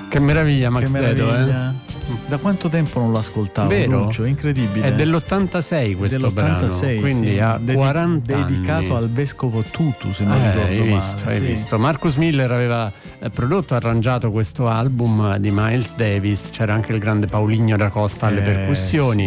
Che meraviglia Max che Dedo, meraviglia. Da quanto tempo non l'ascoltavo? Vero? Lucio, incredibile. È dell'86 questo dell'86, brano, quindi sì. ha 40 anni. Dedicato al vescovo Tutu, se non ricordo Hai male. visto. Marcus Miller aveva prodotto e arrangiato questo album di Miles Davis, c'era anche il grande Paulinho da Costa alle percussioni.